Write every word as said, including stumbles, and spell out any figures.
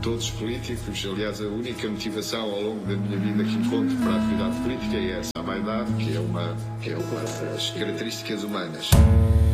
todos os políticos. Aliás, a única motivação ao longo da minha vida que encontro para a atividade política é essa, a vaidade, que é uma, que é uma das características humanas.